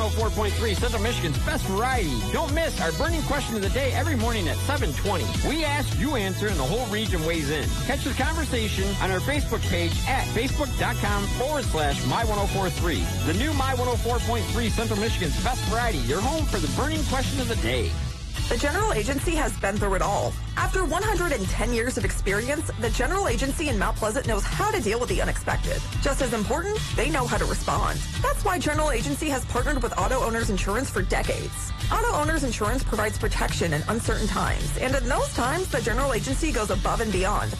104.3, Central Michigan's best variety. Don't miss our burning question of the day every morning at 7:20. We ask, you answer, and the whole region weighs in. Catch the conversation on our Facebook page at facebook.com/My1043. The new My 104.3, Central Michigan's best variety. Your home for the burning question of the day. The General Agency has been through it all. After 110 years of experience, the General Agency in Mount Pleasant knows how to deal with the unexpected. Just as important, they know how to respond. That's why General Agency has partnered with Auto Owners Insurance for decades. Auto Owners Insurance provides protection in uncertain times, and in those times, the General Agency goes above and beyond.